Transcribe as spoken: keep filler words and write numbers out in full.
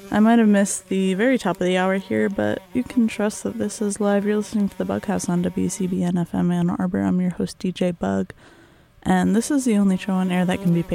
I might have missed the very top of the hour here, but you can trust that this is live. You're listening to the Bughouse on W C B N F M Ann Arbor. I'm your host, D J Bug, and this is the only show on air that can be paid